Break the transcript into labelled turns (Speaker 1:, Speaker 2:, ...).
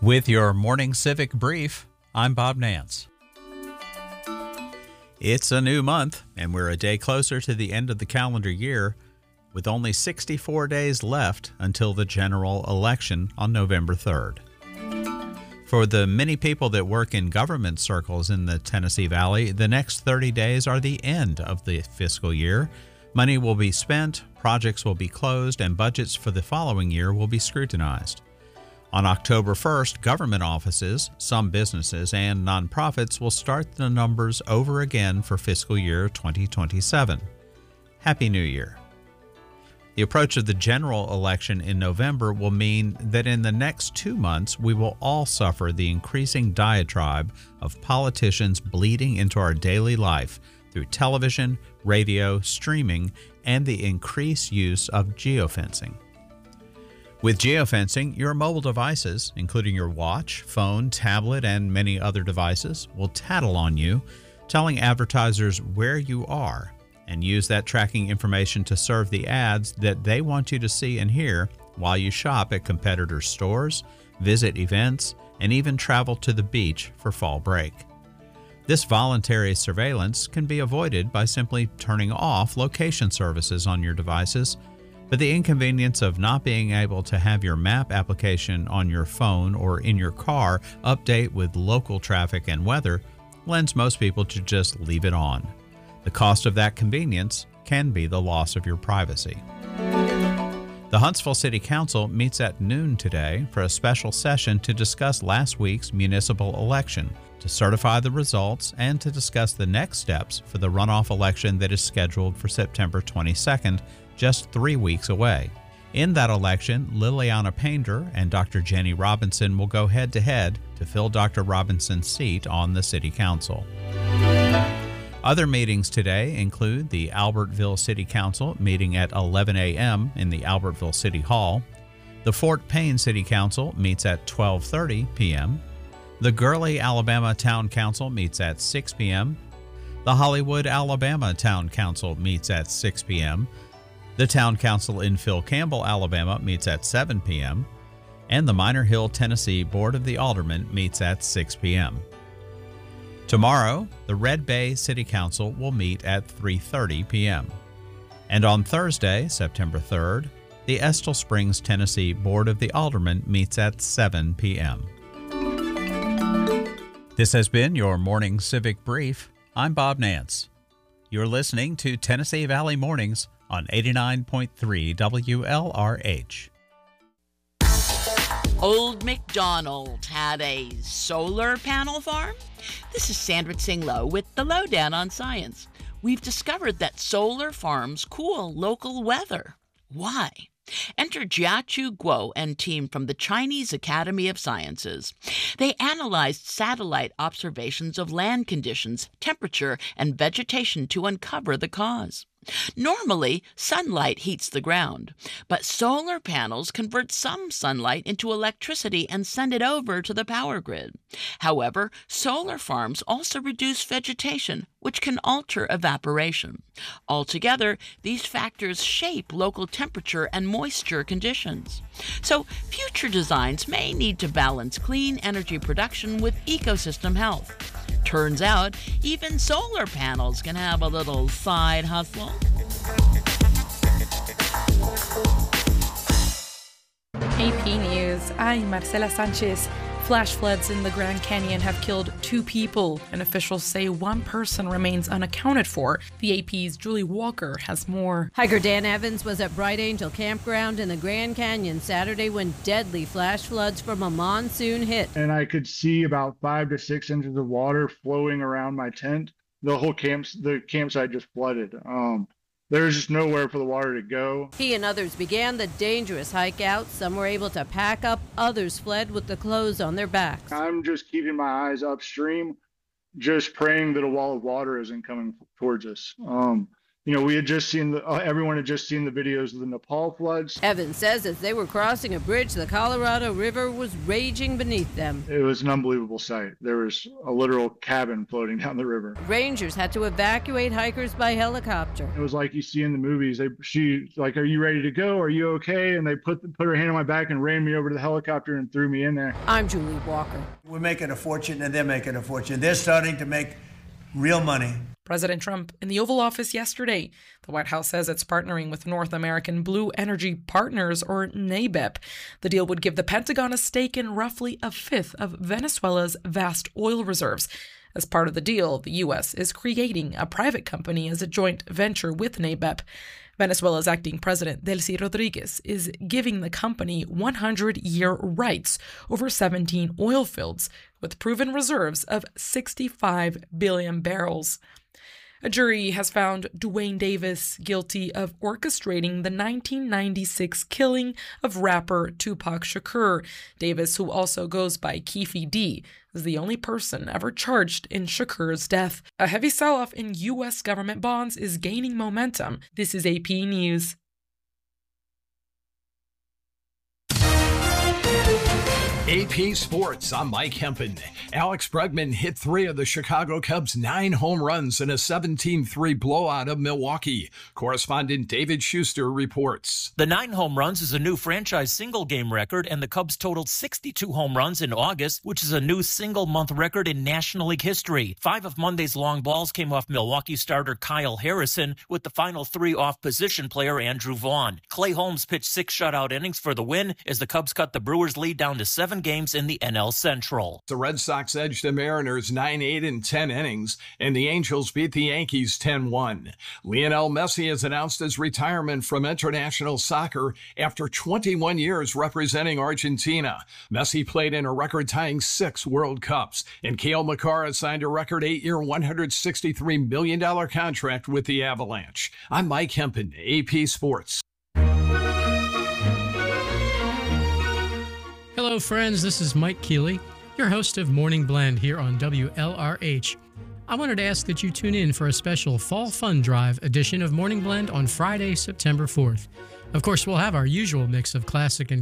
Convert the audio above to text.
Speaker 1: With your morning civic brief, I'm Bob Nance. It's a new month, and we're a day closer to the end of the calendar year, with only 64 days left until the general election on November 3rd. For the many people that work in government circles in the Tennessee Valley, the next 30 days are the end of the fiscal year. Money will be spent, projects will be closed, and budgets for the following year will be scrutinized. On October 1st, government offices, some businesses, and nonprofits will start the numbers over again for fiscal year 2027. Happy New Year. The approach of the general election in November will mean that in the next 2 months, we will all suffer the increasing diatribe of politicians bleeding into our daily life through television, radio, streaming, and the increased use of geofencing. With geofencing, your mobile devices, including your watch, phone, tablet, and many other devices, will tattle on you, telling advertisers where you are, and use that tracking information to serve the ads that they want you to see and hear while you shop at competitors' stores, visit events, and even travel to the beach for fall break. This voluntary surveillance can be avoided by simply turning off location services on your devices, but the inconvenience of not being able to have your map application on your phone or in your car update with local traffic and weather lends most people to just leave it on. The cost of that convenience can be the loss of your privacy. The Huntsville City Council meets at noon today for a special session to discuss last week's municipal election, to certify the results, and to discuss the next steps for the runoff election that is scheduled for September 22nd, just 3 weeks away. In that election, Liliana Painter and Dr. Jenny Robinson will go head-to-head to fill Dr. Robinson's seat on the City Council. Other meetings today include the Albertville City Council meeting at 11 a.m. in the Albertville City Hall. The Fort Payne City Council meets at 12:30 p.m. The Gurley, Alabama Town Council meets at 6 p.m. The Hollywood, Alabama Town Council meets at 6 p.m. The Town Council in Phil Campbell, Alabama meets at 7 p.m. And the Minor Hill, Tennessee Board of the Aldermen meets at 6 p.m. Tomorrow, the Red Bay City Council will meet at 3:30 p.m. And on Thursday, September 3rd, the Estill Springs, Tennessee Board of the Aldermen meets at 7 p.m. This has been your Morning Civic Brief. I'm Bob Nance. You're listening to Tennessee Valley Mornings on 89.3 WLRH.
Speaker 2: Old MacDonald had a solar panel farm? This is Sandra Tsinglow with the Lowdown on Science. We've discovered that solar farms cool local weather. Why? Enter Jiachu Guo and team from the Chinese Academy of Sciences. They analyzed satellite observations of land conditions, temperature, and vegetation to uncover the cause. Normally, sunlight heats the ground, but solar panels convert some sunlight into electricity and send it over to the power grid. However, solar farms also reduce vegetation, which can alter evaporation. Altogether, these factors shape local temperature and moisture conditions. So, future designs may need to balance clean energy production with ecosystem health. Turns out, even solar panels can have a little side hustle.
Speaker 3: AP News. I'm Marcela Sanchez. Flash floods in the Grand Canyon have killed 2 people, and officials say 1 person remains unaccounted for. The AP's Julie Walker has more.
Speaker 4: Hiker Dan Evans was at Bright Angel Campground in the Grand Canyon Saturday when deadly flash floods from a monsoon hit.
Speaker 5: And I could see about 5 to 6 inches of water flowing around my tent. The whole campsite just flooded. There was just nowhere for the water to go.
Speaker 4: He and others began the dangerous hike out. Some were able to pack up, others fled with the clothes on their backs.
Speaker 5: I'm just keeping my eyes upstream, just praying that a wall of water isn't coming towards us. We had just seen everyone had just seen the videos of the Nepal floods.
Speaker 4: Evans says as they were crossing a bridge, the Colorado River was raging beneath them.
Speaker 5: It was an unbelievable sight. There was a literal cabin floating down the river.
Speaker 4: Rangers had to evacuate hikers by helicopter.
Speaker 5: It was like you see in the movies. She like, "Are you ready to go? Are you okay?" And they put her hand on my back and ran me over to the helicopter and threw me in there.
Speaker 4: I'm Julie Walker.
Speaker 6: We're making a fortune and they're making a fortune. They're starting to make real money.
Speaker 3: President Trump in the Oval Office yesterday. The White House says it's partnering with North American Blue Energy Partners, or NABEP. The deal would give the Pentagon a stake in roughly a fifth of Venezuela's vast oil reserves. As part of the deal, the U.S. is creating a private company as a joint venture with NABEP. Venezuela's acting president, Delcy Rodriguez, is giving the company 100-year rights over 17 oil fields with proven reserves of 65 billion barrels. A jury has found Duane Davis guilty of orchestrating the 1996 killing of rapper Tupac Shakur. Davis, who also goes by Keffe D, is the only person ever charged in Shakur's death. A heavy sell-off in U.S. government bonds is gaining momentum. This is AP News.
Speaker 7: AP Sports, I'm Mike Hempen. Alex Bregman hit 3 of the Chicago Cubs' 9 home runs in a 17-3 blowout of Milwaukee. Correspondent David Schuster reports.
Speaker 8: The 9 home runs is a new franchise single-game record, and the Cubs totaled 62 home runs in August, which is a new single-month record in National League history. 5 of Monday's long balls came off Milwaukee starter Kyle Harrison, with the final 3 off position player Andrew Vaughn. Clay Holmes pitched 6 shutout innings for the win as the Cubs cut the Brewers' lead down to 7 games in the NL Central.
Speaker 7: The Red Sox edged the Mariners 9-8 in 10 innings, and the Angels beat the Yankees 10-1. Lionel Messi has announced his retirement from international soccer after 21 years representing Argentina. Messi played in a record-tying 6 World Cups, and Cale Makar signed a record 8-year, $163 million contract with the Avalanche. I'm Mike Hempen, AP Sports.
Speaker 9: Hello, friends. This is Mike Keeley, your host of Morning Blend here on WLRH. I wanted to ask that you tune in for a special Fall Fun Drive edition of Morning Blend on Friday, September 4th. Of course, we'll have our usual mix of classic and